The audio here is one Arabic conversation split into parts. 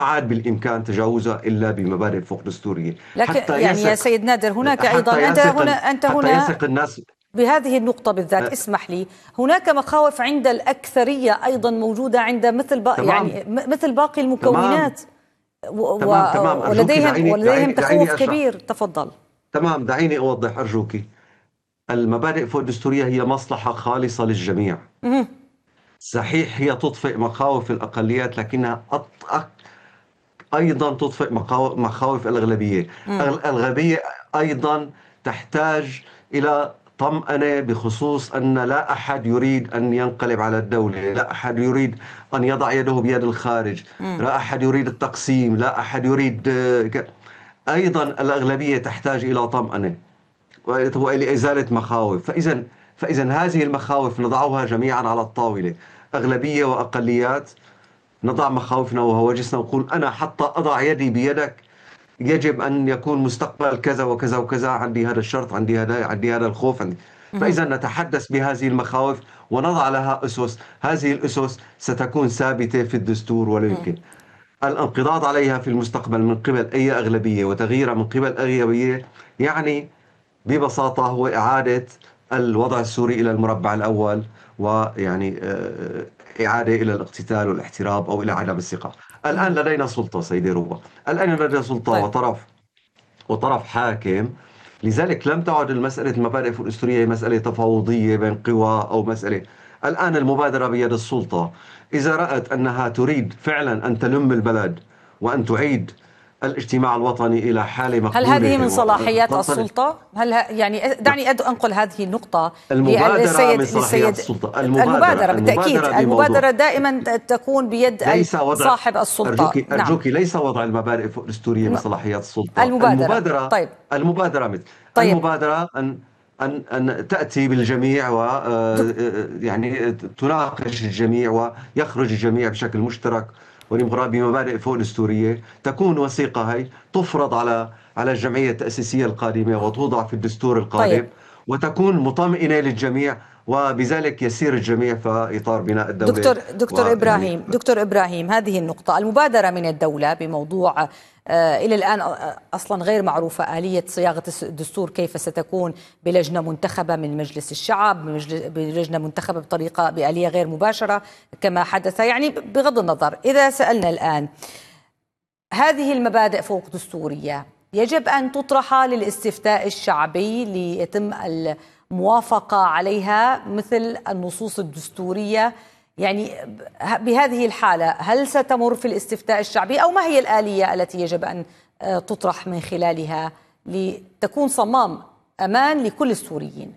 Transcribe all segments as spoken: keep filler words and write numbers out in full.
عاد بالإمكان تجاوزها إلا بمبادئ فوق دستورية. لكن حتى يعني يا يثق سيد نادر هناك أيضا حتى أنت يثق هنا أنت حتى هنا يثق الناس بهذه النقطة بالذات. اسمح لي، هناك مخاوف عند الأكثرية أيضا موجودة عند مثل باقي يعني مثل باقي المكونات، تمام تمام ولديهم دعيني ولديهم دعيني تخوف دعيني كبير. تفضل. تمام دعيني أوضح أرجوك. المبادئ فوق الدستورية هي مصلحة خالصة للجميع. صحيح هي تطفئ مخاوف الأقليات، لكنها أط... أيضا تطفئ مخاوف الأغلبية. الأغلبية أيضا تحتاج إلى طمأنة بخصوص أن لا أحد يريد أن ينقلب على الدولة، لا أحد يريد أن يضع يده بيد الخارج، لا أحد يريد التقسيم، لا أحد يريد. أيضا الأغلبية تحتاج إلى طمأنة ولإزالة مخاوف. فإذا فإذا هذه المخاوف نضعها جميعا على الطاولة، أغلبية وأقليات. نضع مخاوفنا وهواجسنا ونقول أنا حتى أضع يدي بيدك يجب أن يكون مستقبل كذا وكذا وكذا، عندي هذا الشرط، عندي هذا عندي هذا الخوف عندي. فإذا نتحدث بهذه المخاوف ونضع لها أسس، هذه الأسس ستكون ثابتة في الدستور ولا يمكن الانقضاض عليها في المستقبل من قبل أي أغلبية وتغييرها من قبل أغلبية. يعني ببساطة هو إعادة الوضع السوري إلى المربع الأول، ويعني إعادة إلى الاقتتال والاحتراب أو إلى عدم الثقة. الآن لدينا سلطة سيدي روبا، الآن لدينا سلطة طيب. وطرف وطرف حاكم. لذلك لم تعد المسألة المبادئ الدستورية مسألة تفاوضية بين قوى أو مسألة. الآن المبادرة بيد السلطة، إذا رأت أنها تريد فعلا أن تلم البلد وأن تعيد الاجتماع الوطني إلى حالة مقبولة. هل هذه من صلاحيات السلطة؟ هل ه... يعني دعني أنقل هذه النقطة. المبادرة من صلاحيات السلطة. المبادرة, المبادرة بالتأكيد. المبادرة, المبادرة دائما تكون بيد صاحب السلطة. أرجوكي, نعم. أرجوكي ليس وضع المبادئ الدستورية من صلاحيات السلطة. المبادرة المبادرة طيب. المبادرة مثل طيب. المبادرة أن أن أن تأتي بالجميع و يعني تناقش الجميع ويخرج الجميع بشكل مشترك بمبادئ فوق الدستورية. تكون وثيقة هي تفرض على على الجمعية التأسيسية القادمة وتوضع في الدستور القادم. طيب. وتكون مطمئنة للجميع، وبذلك يسير الجميع في إطار بناء الدولة. دكتور دكتور و... إبراهيم دكتور إبراهيم هذه النقطة، المبادرة من الدولة بموضوع آه إلى الآن أصلا غير معروفة آلية صياغة الدستور كيف ستكون، بلجنة منتخبة من مجلس الشعب، بلجنة منتخبة بطريقة بآلية غير مباشرة كما حدث. يعني بغض النظر، إذا سألنا الآن هذه المبادئ فوق دستورية يجب أن تطرح للاستفتاء الشعبي ليتم الموافقة عليها مثل النصوص الدستورية. يعني بهذه الحالة هل ستمر في الاستفتاء الشعبي، أو ما هي الآلية التي يجب أن تطرح من خلالها لتكون صمام أمان لكل السوريين؟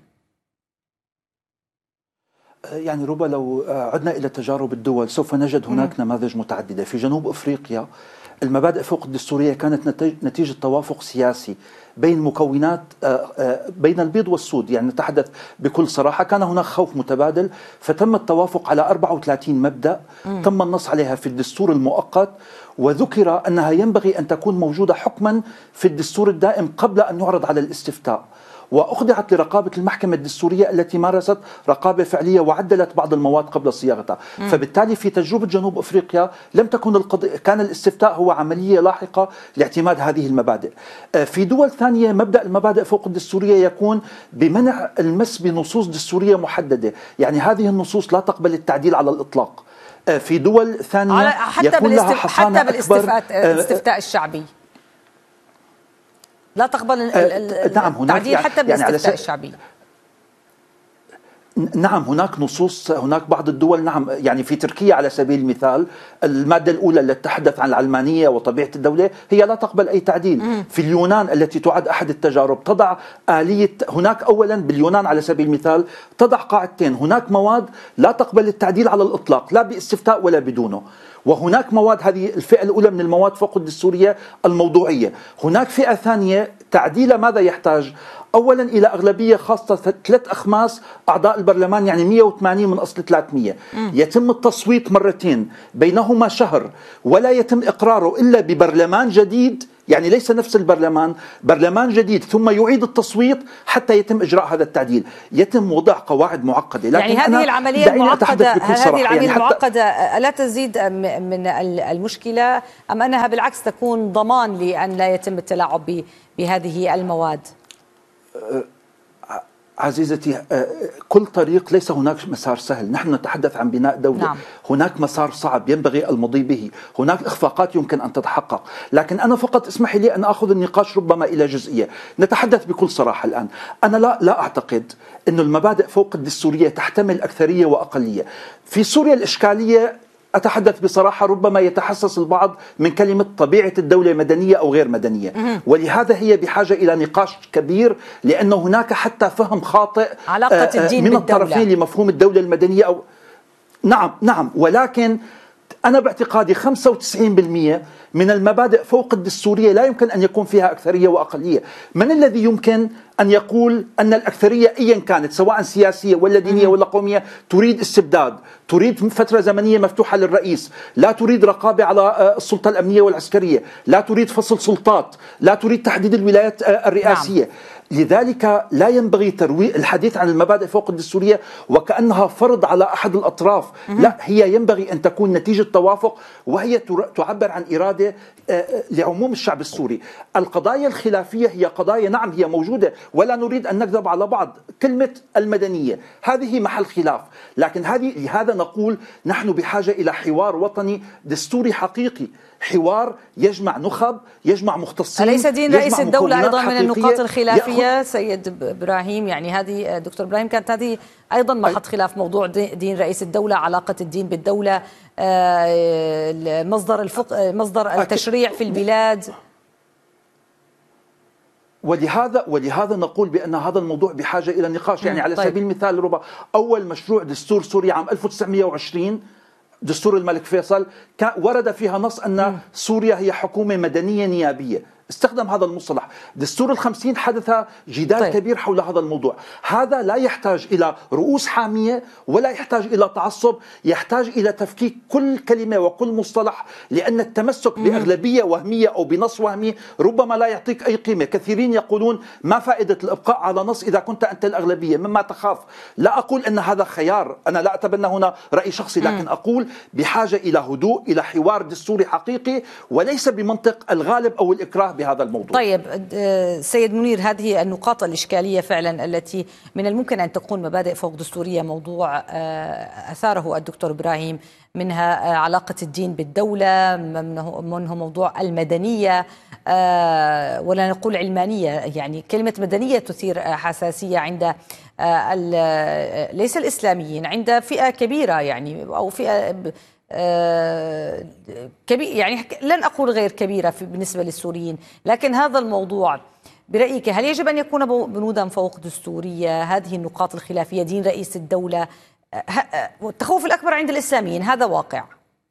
يعني ربما لو عدنا إلى تجارب الدول سوف نجد هناك نماذج متعددة. في جنوب أفريقيا المبادئ فوق الدستورية كانت نتيجة توافق سياسي بين مكونات بين البيض والسود. يعني نتحدث بكل صراحة، كان هناك خوف متبادل، فتم التوافق على أربعة وثلاثين مبدأ تم النص عليها في الدستور المؤقت، وذكر أنها ينبغي أن تكون موجودة حكما في الدستور الدائم قبل أن يعرض على الاستفتاء، وأخضعت لرقابة المحكمة الدستورية التي مارست رقابة فعلية وعدلت بعض المواد قبل صياغتها. م. فبالتالي في تجربة جنوب أفريقيا لم تكن القضية، كان الاستفتاء هو عملية لاحقة لاعتماد هذه المبادئ. في دول ثانية مبدأ المبادئ فوق الدستورية يكون بمنع المس بنصوص دستورية محددة، يعني هذه النصوص لا تقبل التعديل على الإطلاق. في دول ثانية حتى يكون لها حصانة حتى بالاستفتاء الشعبي لا تقبل التعديل حتى بالاستفتاء يعني الشعبي. نعم هناك نصوص، هناك بعض الدول نعم، يعني في تركيا على سبيل المثال المادة الأولى التي تتحدث عن العلمانية وطبيعة الدولة هي لا تقبل أي تعديل. مم. في اليونان التي تعد أحد التجارب تضع آلية، هناك أولا باليونان على سبيل المثال تضع قاعدتين، هناك مواد لا تقبل التعديل على الإطلاق لا باستفتاء ولا بدونه، وهناك مواد، هذه الفئة الأولى من المواد فوق الدستورية الموضوعية. هناك فئة ثانية تعديل ماذا يحتاج؟ أولا إلى أغلبية خاصة ثلاث أخماس أعضاء البرلمان، يعني مئة وثمانين من أصل ثلاثمئة. م. يتم التصويت مرتين بينهما شهر، ولا يتم إقراره إلا ببرلمان جديد يعني ليس نفس البرلمان، برلمان جديد ثم يعيد التصويت حتى يتم إجراء هذا التعديل، يتم وضع قواعد معقدة. لكن يعني هذه العملية المعقدة هذه العملية يعني المعقدة ألا تزيد من المشكلة أم أنها بالعكس تكون ضمان لأن لا يتم التلاعب بهذه المواد؟ عزيزتي، كل طريق ليس هناك مسار سهل، نحن نتحدث عن بناء دولة. نعم. هناك مسار صعب ينبغي المضي به، هناك إخفاقات يمكن أن تتحقق، لكن أنا فقط اسمحي لي أن أخذ النقاش ربما إلى جزئية. نتحدث بكل صراحة الآن. أنا لا, لا أعتقد أن المبادئ فوق الدستورية تحتمل أكثرية وأقلية. في سوريا الإشكالية، أتحدث بصراحة، ربما يتحسس البعض من كلمة طبيعة الدولة مدنية أو غير مدنية، ولهذا هي بحاجة إلى نقاش كبير، لأن هناك حتى فهم خاطئ علاقة الدين من الطرفين لمفهوم الدولة المدنية أو نعم نعم ولكن أنا باعتقادي خمسة وتسعين بالمئة من المبادئ فوق الدستورية لا يمكن أن يكون فيها أكثرية وأقلية. من الذي يمكن أن يقول أن الأكثرية أيا كانت سواء سياسية ولا دينية ولا قومية تريد استبداد، تريد فترة زمنية مفتوحة للرئيس، لا تريد رقابة على السلطة الأمنية والعسكرية، لا تريد فصل سلطات، لا تريد تحديد الولايات الرئاسية؟ نعم. لذلك لا ينبغي ترويج الحديث عن المبادئ فوق الدستورية وكأنها فرض على أحد الأطراف. لا، هي ينبغي أن تكون نتيجة توافق، وهي تعبر عن إرادة لعموم الشعب السوري. القضايا الخلافية هي قضايا نعم هي موجودة، ولا نريد أن نكذب على بعض. كلمة المدنية هذه محل خلاف، لكن هذه لهذا نقول نحن بحاجة إلى حوار وطني دستوري حقيقي، حوار يجمع نخب، يجمع مختصين. أليس دين رئيس الدولة أيضا من النقاط الخلافية سيد إبراهيم؟ يعني هذه دكتور إبراهيم كانت هذه أيضا محط خلاف، موضوع دين رئيس الدولة، علاقة الدين بالدولة، مصدر الفقه، مصدر التشريع في البلاد. ولهذا ولهذا نقول بأن هذا الموضوع بحاجة إلى نقاش. يعني على طيب. سبيل المثال ربما أول مشروع دستور سوريا عام ألف وتسعمئة وعشرين دستور الملك فيصل كان ورد فيها نص أن سوريا هي حكومة مدنية نيابية، استخدم هذا المصطلح. دستور الخمسين حدث جدال طيب. كبير حول هذا الموضوع. هذا لا يحتاج إلى رؤوس حامية ولا يحتاج إلى تعصب، يحتاج إلى تفكيك كل كلمة وكل مصطلح، لأن التمسك بأغلبية وهمية أو بنص وهمي ربما لا يعطيك أي قيمة. كثيرين يقولون ما فائدة الإبقاء على نص إذا كنت أنت الأغلبية مما تخاف. لا أقول أن هذا خيار، أنا لا أتبنى هنا رأي شخصي، لكن أقول بحاجة إلى هدوء، إلى حوار دستوري حقيقي، وليس بمنطق الغالب أو الإكراه بهذا الموضوع. طيب سيد منير، هذه النقاط الإشكالية فعلا التي من الممكن أن تكون مبادئ فوق دستورية، موضوع أثاره الدكتور إبراهيم، منها علاقة الدين بالدولة، منه موضوع المدنية ولا نقول علمانية. يعني كلمة مدنية تثير حساسية عند ليس الإسلاميين، عند فئة كبيرة يعني أو فئة آه كبير، يعني لن أقول غير كبيرة في بالنسبة للسوريين. لكن هذا الموضوع برأيك هل يجب أن يكون بنودا فوق دستورية؟ هذه النقاط الخلافية، دين رئيس الدولة، التخوف الأكبر عند الإسلاميين، هذا واقع.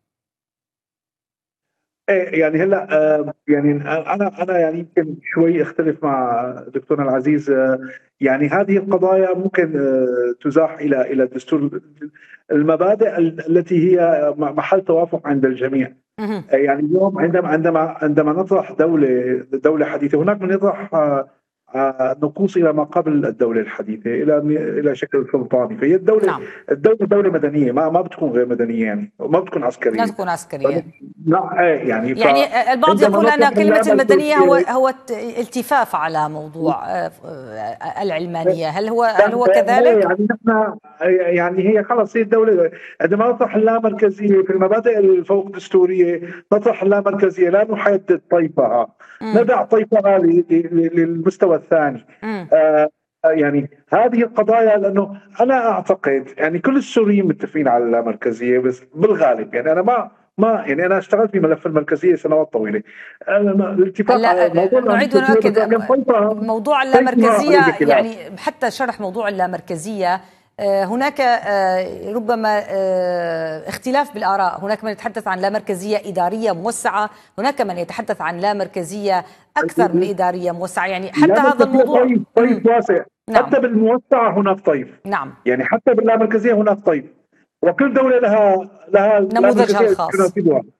يعني هلا يعني انا انا يعني يمكن شوي اختلف مع دكتورنا العزيز. يعني هذه القضايا ممكن تزاح الى الى الدستور، المبادئ التي هي محل توافق عند الجميع. يعني اليوم عندما عندما عندما نطرح دوله دوله حديثه، هناك من يطرح نقوص الى ما قبل الدوله الحديثه، الى الى شكل سلطاني. فهي الدوله نعم. الدوله دوله مدنيه، ما ما بتكون غير مدنيه، يعني ما بتكون عسكريه، لا تكون عسكريه. لا يعني يعني البعض يقول ان كلمه المدنيه هو هو التفاف على موضوع العلمانيه، هل هو هل هو كذلك؟ يعني نحن يعني هي خلص هي الدوله عندما نطرح اللامركزيه في المبادئ الفوق دستوريه، نطرح اللامركزيه لا نحدد طيفها، ندع طيفها للمستوى الثاني. آه يعني هذه القضايا، لانه انا اعتقد يعني كل السوريين متفقين على اللامركزيه، بس بالغالب يعني انا ما ما يعني انا اشتغلت في ملف المركزيه سنوات طويله. الاتفاق على موضوع نعيد ونؤكد موضوع اللامركزيه، يعني حتى شرح موضوع اللامركزيه هناك ربما اختلاف بالآراء. هناك من يتحدث عن لا مركزية إدارية موسعة، هناك من يتحدث عن لا مركزية أكثر من إدارية موسعة. يعني حتى هذا الموضوع طيف, طيف واسع. نعم. حتى بالموسعة هناك طيف. نعم. يعني حتى باللا مركزية هناك طيف، وكل دولة لها لها نموذجها الخاص.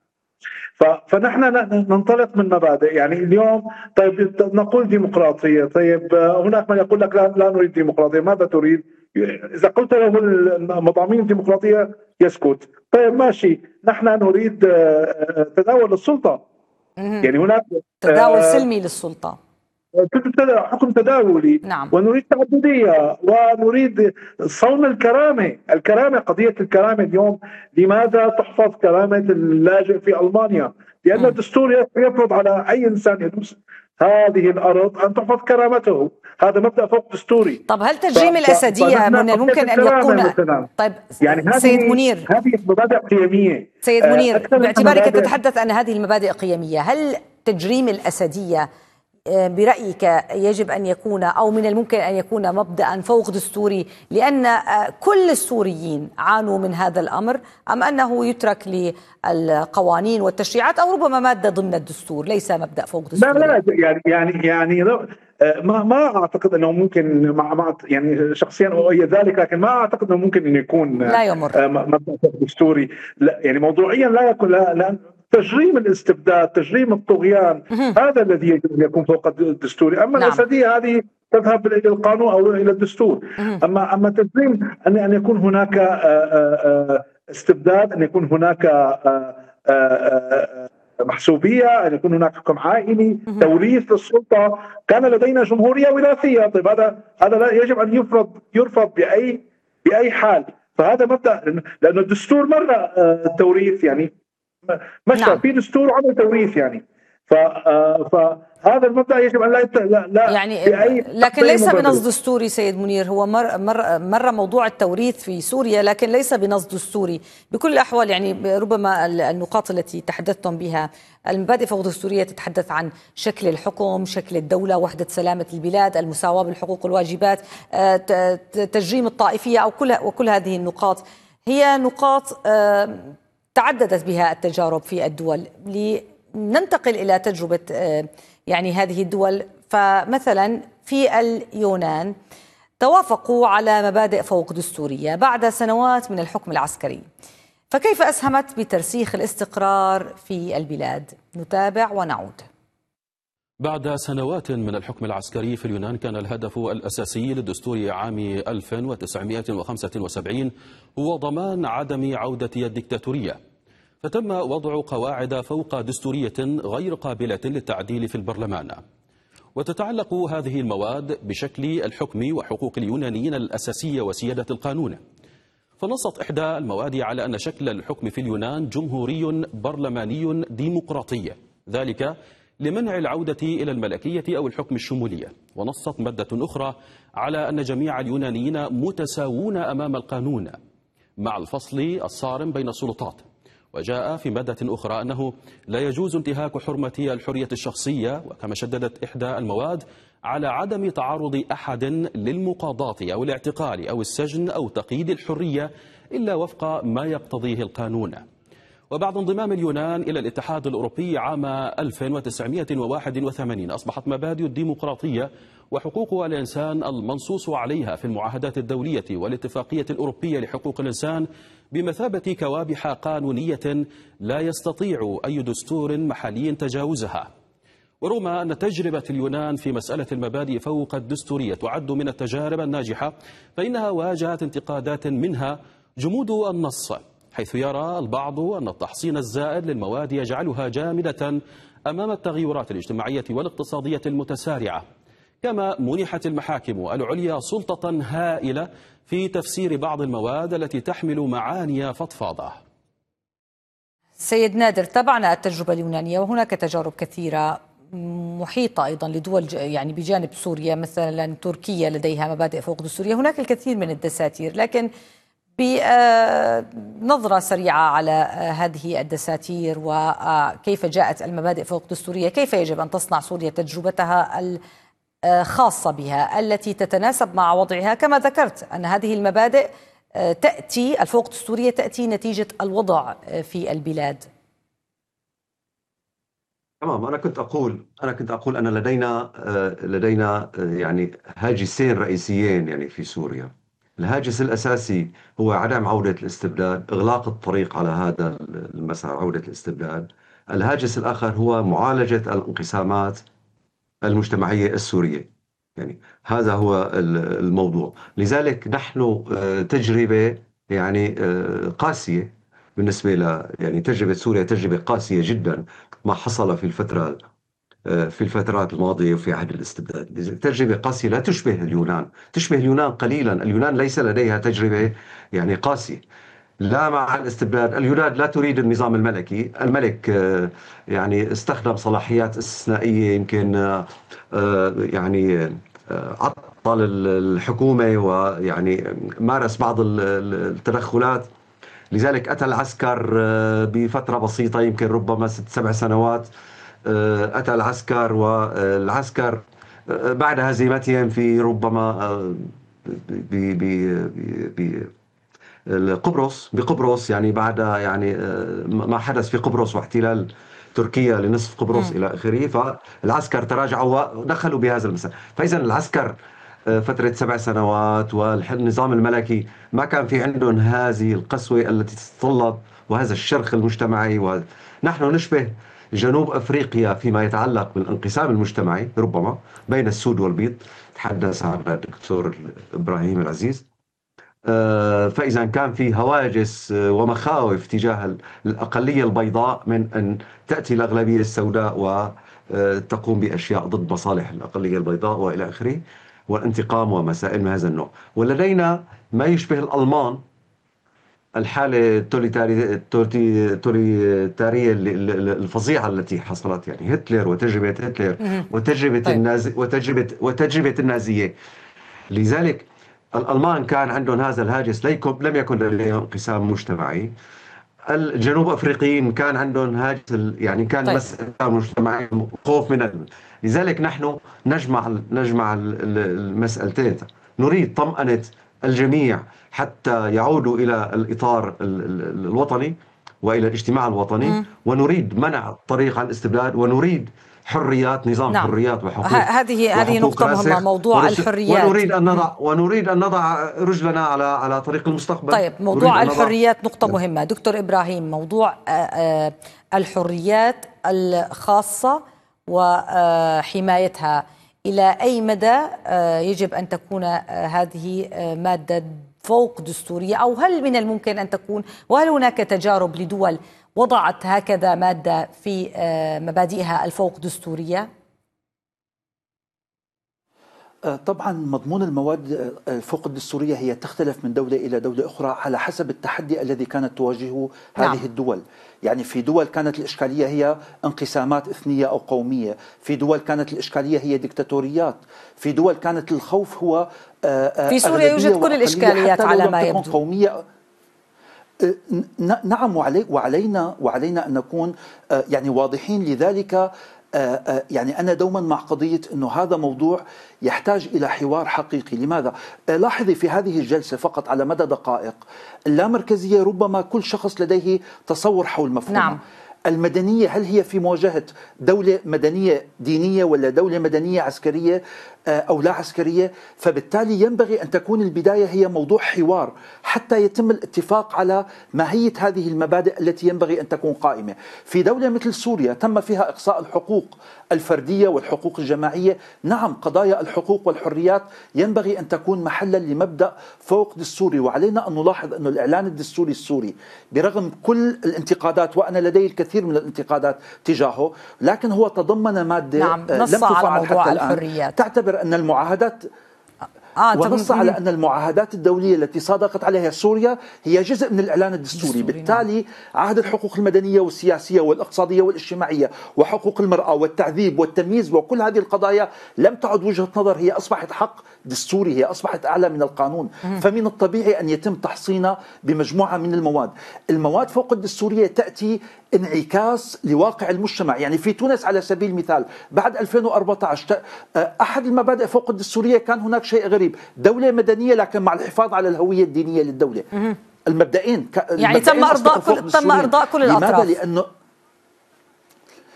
فنحن ننطلق من مبادئ، يعني اليوم طيب نقول ديمقراطية، طيب هناك من يقول لك لا, لا نريد ديمقراطية، ماذا تريد؟ إذا قلت له المضامين الديمقراطية يسكت. طيب ماشي، نحن نريد تداول السلطة، يعني هناك تداول سلمي للسلطة، حكم تداولي. نعم. ونريد تعددية، ونريد صون الكرامة. الكرامة، قضية الكرامة اليوم، لماذا تحفظ كرامة اللاجئ في ألمانيا؟ لأن الدستور يفرض على أي إنسان يدوس هذه الأرض أن تحفظ كرامته. هذا مبدأ فوق دستوري. طب هل تجريم الأسدية من الممكن أن يكون مثلاً. طيب يعني سيد منير، هذه مبادئ قيمية. سيد منير، باعتبارك مبادئ... تتحدث أن هذه المبادئ قيمية، هل تجريم الأسدية برأيك يجب أن يكون أو من الممكن أن يكون مبدأ فوق دستوري لأن كل السوريين عانوا من هذا الأمر، أم أنه يترك للقوانين والتشريعات أو ربما مادة ضمن الدستور ليس مبدأ فوق دستوري؟ لا لا يعني يعني يعني ما ما اعتقد انه ممكن مع مع يعني شخصيا اؤيد ذلك، لكن ما اعتقد انه ممكن انه يكون لا يمر مبدأ فوق دستوري. لا يعني موضوعيا لا يكون، لا, لا تجريم الاستبداد، تجريم الطغيان، هذا الذي يجب ان يكون فوق الدستوري. اما نعم. الاسديه هذه تذهب الى القانون او الى الدستور. اما اما تجريم ان ان يكون هناك استبداد، ان يكون هناك محسوبيه، ان يكون هناك حكم عائلي، توريث السلطه. كان لدينا جمهوريه وراثيه، طيب هذا هذا لا يجب ان يفرض يرفض باي باي حال. فهذا مبدا، لانه الدستور مره التوريث يعني مشى نعم. في دستور عمل توريث يعني. فهذا المبدأ يجب أن لا, لا, لا يعني لكن ليس بنص دستوري سيد منير. هو مر مر مر موضوع التوريث في سوريا لكن ليس بنص دستوري بكل الأحوال. يعني ربما النقاط التي تحدثتم بها، المبادئ فوق دستورية تتحدث عن شكل الحكم، شكل الدولة، وحدة سلامة البلاد، المساواة بالحقوق والواجبات، تجريم الطائفية أو كل وكل هذه النقاط هي نقاط تعددت بها التجارب في الدول. لننتقل إلى تجربة يعني هذه الدول، فمثلا في اليونان توافقوا على مبادئ فوق دستورية بعد سنوات من الحكم العسكري، فكيف أسهمت بترسيخ الاستقرار في البلاد؟ نتابع ونعود. بعد سنوات من الحكم العسكري في اليونان، كان الهدف الأساسي للدستور عام ألف وتسعمائة وخمسة وسبعين هو ضمان عدم عودة الدكتاتورية، فتم وضع قواعد فوق دستورية غير قابلة للتعديل في البرلمان. وتتعلق هذه المواد بشكل الحكم وحقوق اليونانيين الأساسية وسيادة القانون. فنصت إحدى المواد على أن شكل الحكم في اليونان جمهوري برلماني ديمقراطي، ذلك لمنع العودة إلى الملكية أو الحكم الشمولية. ونصت مادة أخرى على أن جميع اليونانيين متساوون أمام القانون مع الفصل الصارم بين السلطات. وجاء في مادة أخرى أنه لا يجوز انتهاك حرمة الحرية الشخصية، وكما شددت إحدى المواد على عدم تعرض أحد للمقاضاة أو الاعتقال أو السجن أو تقييد الحرية إلا وفق ما يقتضيه القانون. وبعد انضمام اليونان إلى الاتحاد الأوروبي عام ألف وتسعمائة وواحد وثمانين أصبحت مبادئ الديمقراطية وحقوق الإنسان المنصوص عليها في المعاهدات الدولية والاتفاقية الأوروبية لحقوق الإنسان بمثابة كوابح قانونية لا يستطيع أي دستور محلي تجاوزها. ورغم أن تجربة اليونان في مسألة المبادئ فوق الدستورية تعد من التجارب الناجحة، فإنها واجهت انتقادات منها جمود النص، حيث يرى البعض أن التحصين الزائد للمواد يجعلها جامدة أمام التغيرات الاجتماعية والاقتصادية المتسارعة. كما منحت المحاكم العليا سلطة هائلة في تفسير بعض المواد التي تحمل معاني فضفاضة. سيد نادر، تابعنا التجربة اليونانية وهناك تجارب كثيرة محيطة أيضا لدول يعني بجانب سوريا، مثلا تركيا لديها مبادئ فوق دستورية، هناك الكثير من الدساتير. لكن بنظرة سريعة على هذه الدساتير وكيف جاءت المبادئ فوق دستورية، كيف يجب أن تصنع سوريا تجربتها الخاصة بها التي تتناسب مع وضعها؟ كما ذكرت أن هذه المبادئ تأتي الفوق دستورية تأتي نتيجة الوضع في البلاد. تمام. أنا كنت أقول أنا كنت أقول أن لدينا لدينا يعني هاجسين رئيسيين يعني في سوريا. الهاجس الأساسي هو عدم عودة الاستبداد، إغلاق الطريق على هذا المسار، عودة الاستبداد. الهاجس الآخر هو معالجة الانقسامات المجتمعية السورية. يعني هذا هو الموضوع. لذلك نحن تجربة يعني قاسية بالنسبة ل يعني تجربة سوريا تجربة قاسية جدا ما حصل في الفترة في الفترات الماضية وفي عهد الاستبداد. تجربة قاسية لا تشبه اليونان، تشبه اليونان قليلا. اليونان ليس لديها تجربة يعني قاسية لا مع الاستبداد. اليونان لا تريد النظام الملكي. الملك يعني استخدم صلاحيات استثنائية، يمكن يعني عطل الحكومة ويعني مارس بعض التدخلات. لذلك أتى العسكر بفترة بسيطة، يمكن ربما ست سبع سنوات، أتى العسكر، والعسكر بعد هزيمتهم في ربما بقبرص بقبرص يعني بعد يعني ما حدث في قبرص واحتلال تركيا لنصف قبرص م. إلى آخره، فالعسكر تراجعوا ودخلوا بهذا المسار. فإذا العسكر فترة سبع سنوات والنظام الملكي ما كان في عندهم هذه القسوة التي تتطلب وهذا الشرخ المجتمعي. ونحن نشبه جنوب أفريقيا فيما يتعلق بالانقسام المجتمعي ربما بين السود والبيض، تحدث عنها الدكتور إبراهيم العزيز. فإذا كان في هواجس ومخاوف تجاه الأقلية البيضاء من أن تأتي الأغلبية السوداء وتقوم بأشياء ضد مصالح الأقلية البيضاء وإلى آخره، والانتقام ومسائل من هذا النوع. ولدينا ما يشبه الألمان، الحالة التوتاليتارية الفظيعة التي حصلت، يعني هتلر وتجربة هتلر وتجربة طيب. الناز وتجربة وتجربة النازية. لذلك الألمان كان عندهم هذا الهاجس، لم يكن لديهم انقسام مجتمعي. الجنوب أفريقيين كان عندهم هاجس يعني كان طيب. مسألة مجتمعي، خوف من ال... لذلك نحن نجمع نجمع المسألتين. نريد طمأنة الجميع حتى يعودوا إلى الإطار الوطني وإلى الاجتماع الوطني، م. ونريد منع الطريق عن الاستبداد، ونريد حريات، نظام نعم. حريات وحقوق. هذه هذه نقطة مهمة، موضوع الحريات. ونريد أن نضع ونريد أن نضع رجلنا على على طريق المستقبل. طيب، موضوع الحريات نقطة مهمة. دكتور إبراهيم، موضوع الحريات الخاصة وحمايتها، إلى أي مدى يجب أن تكون هذه مادة فوق دستورية، أو هل من الممكن أن تكون، وهل هناك تجارب لدول وضعت هكذا مادة في مبادئها الفوق دستورية؟ طبعا مضمون المواد الفوق الدستورية هي تختلف من دولة إلى دولة أخرى على حسب التحدي الذي كانت تواجهه هذه نعم. الدول. يعني في دول كانت الإشكالية هي انقسامات إثنية أو قومية، في دول كانت الإشكالية هي ديكتاتوريات، في دول كانت الخوف هو في سوريا يوجد كل الإشكاليات على ما يبدو قومية. نعم، وعلينا وعلينا أن نكون يعني واضحين. لذلك يعني أنا دوما مع قضية أنه هذا موضوع يحتاج إلى حوار حقيقي. لماذا؟ لاحظي في هذه الجلسة فقط على مدى دقائق اللامركزية ربما كل شخص لديه تصور حول مفهومه. نعم. المدنية هل هي في مواجهة دولة مدنية دينية ولا دولة مدنية عسكرية أو لا عسكرية؟ فبالتالي ينبغي أن تكون البداية هي موضوع حوار حتى يتم الاتفاق على ماهية هذه المبادئ التي ينبغي أن تكون قائمة. في دولة مثل سوريا تم فيها إقصاء الحقوق الفردية والحقوق الجماعية. نعم، قضايا الحقوق والحريات ينبغي أن تكون محلا لمبدأ فوق دستوري. وعلينا أن نلاحظ أن الإعلان الدستوري السوري برغم كل الانتقادات، وأنا لدي الكثير من الانتقادات تجاهه، لكن هو تضمن مادة نعم. لم تفعل حتى الآن الحريات. تعتبر أن المعاهدات آه ونص على أن المعاهدات الدولية التي صادقت عليها سوريا هي جزء من الإعلان الدستوري. بالتالي عهد الحقوق المدنية والسياسية والاقتصادية والاجتماعية وحقوق المرأة والتعذيب والتمييز وكل هذه القضايا لم تعد وجهة نظر، هي أصبحت حق دستوري، هي أصبحت أعلى من القانون. فمن الطبيعي أن يتم تحصينها بمجموعة من المواد. المواد فوق الدستورية تأتي انعكاس لواقع المجتمع. يعني في تونس على سبيل المثال بعد ألفين وأربعة عشر أحد المبادئ فوق الدستورية كان هناك شيء غريب، دولة مدنية لكن مع الحفاظ على الهوية الدينية للدولة. المبدئين يعني تم إرضاء كل تم إرضاء كل الأطراف. لماذا؟ لأنه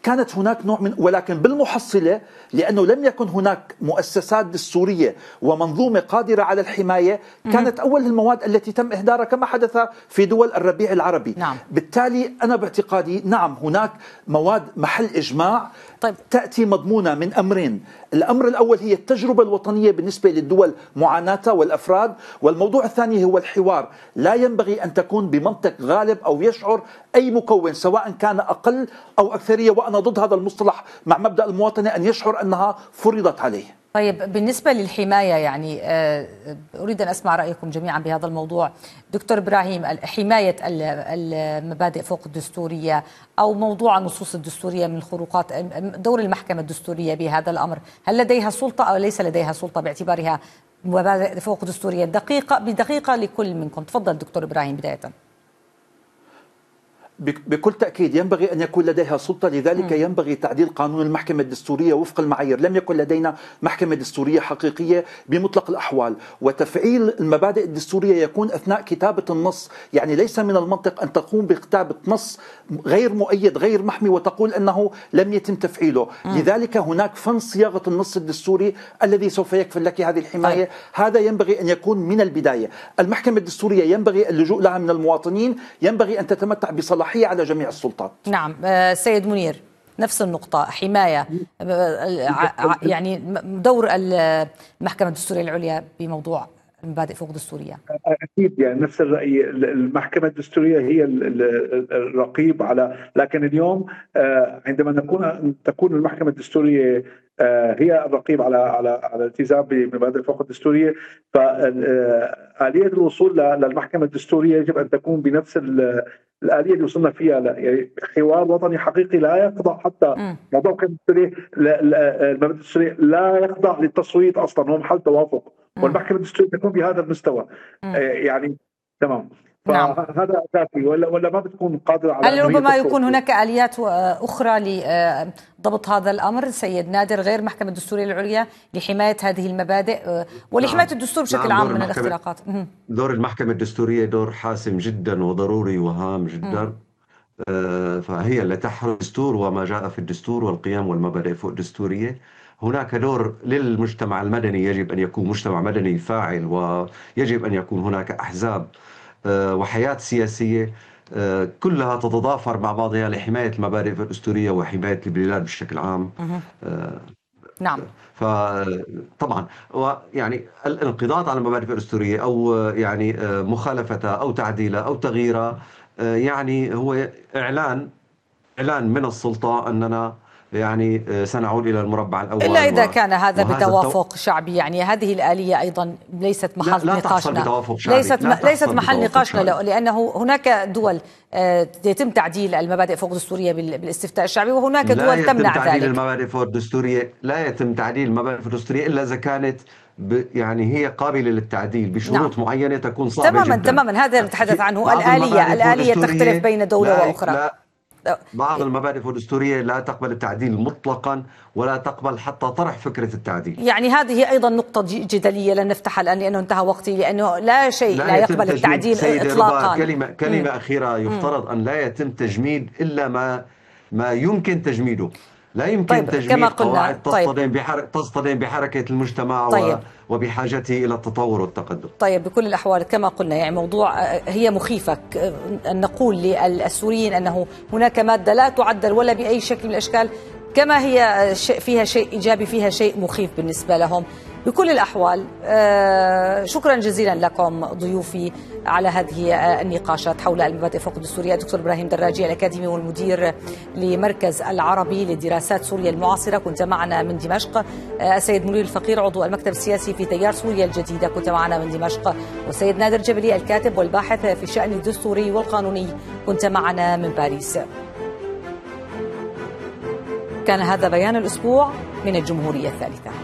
كانت هناك نوع من، ولكن بالمحصلة لأنه لم يكن هناك مؤسسات دستورية ومنظومة قادرة على الحماية، كانت أول المواد التي تم إهدارها كما حدث في دول الربيع العربي. نعم. بالتالي أنا باعتقادي نعم هناك مواد محل إجماع. طيب. تأتي مضمونة من أمرين، الأمر الأول هي التجربة الوطنية بالنسبة للدول معاناتها والأفراد، والموضوع الثاني هو الحوار. لا ينبغي أن تكون بمنطق غالب أو يشعر أي مكون سواء كان أقل أو أكثرية، وأنا ضد هذا المصطلح مع مبدأ المواطنة أن يشعر أنها فرضت عليه. طيب بالنسبة للحماية يعني أريد أن أسمع رأيكم جميعا بهذا الموضوع. دكتور إبراهيم، حماية المبادئ فوق الدستورية أو موضوع النصوص الدستورية من الخروقات، دور المحكمة الدستورية بهذا الأمر، هل لديها سلطة أو ليس لديها سلطة باعتبارها مبادئ فوق دستورية؟ دقيقة بدقيقة لكل منكم. تفضل دكتور إبراهيم بداية. بكل تأكيد ينبغي أن يكون لديها سلطة، لذلك ينبغي تعديل قانون المحكمة الدستورية وفق المعايير. لم يكن لدينا محكمة دستورية حقيقية بمطلق الأحوال، وتفعيل المبادئ الدستورية يكون أثناء كتابة النص. يعني ليس من المنطق أن تقوم بكتابة نص غير مؤيد غير محمي وتقول أنه لم يتم تفعيله. م. لذلك هناك فن صياغة النص الدستوري الذي سوف يكفل لك هذه الحماية. طيب. هذا ينبغي أن يكون من البداية. المحكمة الدستورية ينبغي اللجوء لها من المواطنين، ينبغي أن تتمتع بصلاحية على جميع السلطات. نعم. سيد منير، نفس النقطة، حماية يعني دور المحكمة الدستورية العليا بموضوع المبادئ فوق دستورية. أكيد يعني نفس الرأي، المحكمة الدستورية هي الرقيب على، لكن اليوم عندما نكون تكون المحكمة الدستورية هي الرقيب على على على الالتزام بمبادئ فوق الدستورية، فآلية الوصول للمحكمة الدستورية يجب أن تكون بنفس الآلية اللي وصلنا فيها، يعني حوار وطني حقيقي لا يخضع حتى موضوع الدستورية، المبادئ الدستورية لا يخضع للتصويت أصلا، هو محل توافق، والمحكمة الدستورية تكون بهذا المستوى. يعني تمام. فهذا أساسي، ولا ولا ما بتكون قادرة على. هل ربما يكون هناك آليات أخرى لضبط هذا الأمر سيد نادر غير المحكمة الدستورية العليا لحماية هذه المبادئ ولحماية الدستور بشكل عام من الاختراقات؟ دور المحكمة الدستورية دور حاسم جدا وضروري وهام جدا. آه فهي اللي تحرر الدستور وما جاء في الدستور والقيم والمبادئ فوق الدستورية. هناك دور للمجتمع المدني، يجب أن يكون مجتمع مدني فاعل، ويجب أن يكون هناك أحزاب وحياة سياسية كلها تتضافر مع بعضها لحماية المبادئ الدستورية وحماية البلاد بشكل عام. نعم. فطبعا يعني الانقضاض على المبادئ الدستورية أو يعني مخالفتها أو تعديلها أو تغييرها يعني هو إعلان إعلان من السلطة أننا يعني سنعود إلى المربع الأول. إلا إذا كان هذا بتوافق شعبي، يعني هذه الآلية أيضا ليست محل لا نقاشنا. لا ليست لا ليست محل نقاشنا، لأنه هناك دول يتم تعديل المبادئ فوق الدستورية بالاستفتاء الشعبي، وهناك دول تمنع ذلك. لا يتم تعديل المبادئ فوق الدستورية، لا يتم تعديل المبادئ فوق الدستورية إلا إذا كانت يعني هي قابلة للتعديل بشروط نعم. معينة تكون صعبة تماما جدا. تماما هذا نتحدث عنه. الآلية الآلية تختلف بين دولة لا وأخرى. لا بعض المبادئ الدستورية لا تقبل التعديل مطلقا ولا تقبل حتى طرح فكرة التعديل. يعني هذه أيضا نقطة جدلية لن نفتحها الآن لأنه انتهى وقتي، لأنه لا شيء لا, لا يقبل التعديل إطلاقا. كلمة, كلمة أخيرة، يفترض أن لا يتم تجميد إلا ما ما يمكن تجميده. لا يمكن طيب تجميد قواعد تصطدم طيب. بحركة تصطدم بحركة المجتمع طيب. وبحاجته إلى التطور والتقدم. طيب بكل الأحوال كما قلنا يعني موضوع هي مخيفة أن نقول للسوريين أنه هناك مادة لا تعدل ولا بأي شكل من الأشكال، كما هي فيها شيء إيجابي فيها شيء مخيف بالنسبة لهم. بكل الأحوال شكرا جزيلا لكم ضيوفي على هذه النقاشات حول المبادئ فوق الدستورية. دكتور إبراهيم دراجي الأكاديمي والمدير لمركز العربي لدراسات سوريا المعاصرة كنت معنا من دمشق. السيد منير الفقير عضو المكتب السياسي في تيار سوريا الجديدة كنت معنا من دمشق. والسيد نادر جبلي الكاتب والباحث في الشأن الدستوري والقانوني كنت معنا من باريس. كان هذا بيان الأسبوع من الجمهورية الثالثة.